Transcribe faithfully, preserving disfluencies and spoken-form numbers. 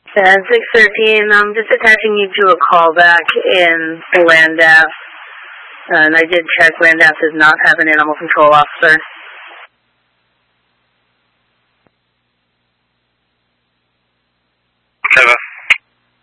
And six thirteen, I'm just attaching you to a callback in Landaff. And I did check, Landaff does not have an animal control officer. Seven.